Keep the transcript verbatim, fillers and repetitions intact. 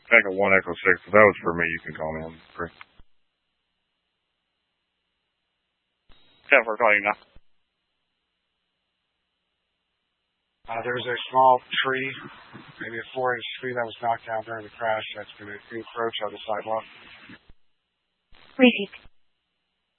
Echo one, Echo six. If that was for me, you can call me on three. ten four, calling you now. Uh, there's a small tree, maybe a four-inch tree that was knocked down during the crash that's going to encroach on the sidewalk. Repeat.